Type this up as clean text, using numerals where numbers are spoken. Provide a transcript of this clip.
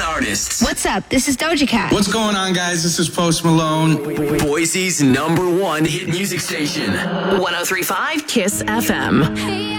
artists. What's up? This is Doja Cat. What's going on, guys? This is Post Malone. Boise's #1 hit music station. 103.5 KISS FM.